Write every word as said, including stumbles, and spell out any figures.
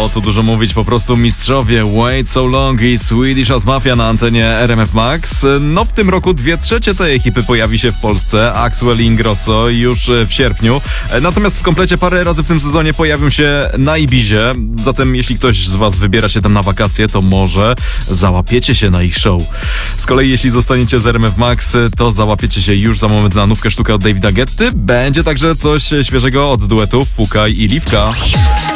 Co tu dużo mówić, po prostu mistrzowie Wait So Long i Swedish House Mafia na antenie R M F Max. No w tym roku dwie trzecie tej ekipy pojawi się w Polsce, Axwell i Ingrosso już w sierpniu. Natomiast w komplecie parę razy w tym sezonie pojawią się na Ibizie. Zatem jeśli ktoś z was wybiera się tam na wakacje, to może załapiecie się na ich show. Z kolei jeśli zostaniecie z R M F Max, to załapiecie się już za moment na nówkę sztukę od Davida Getty. Będzie także coś świeżego od duetów Fukaj i Liwka.